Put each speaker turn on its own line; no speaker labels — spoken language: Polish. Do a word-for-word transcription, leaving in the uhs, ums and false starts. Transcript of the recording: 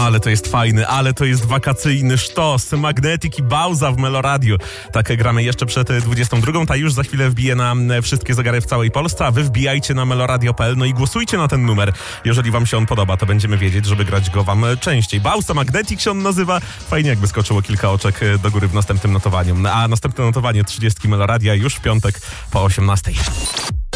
Ale to jest fajny, ale to jest wakacyjny sztos. Magnetic i Bauza w Meloradio. Tak gramy jeszcze przed dwudziestą drugą. Ta już za chwilę wbije na wszystkie zegary w całej Polsce, a wy wbijajcie na meloradio kropka p l. No i głosujcie na ten numer. Jeżeli wam się on podoba, to będziemy wiedzieć, żeby grać go wam częściej. Bauza Magnetic się on nazywa. Fajnie jakby skoczyło kilka oczek do góry w następnym notowaniu. A następne notowanie trzydziestki Meloradia już w piątek po osiemnastej.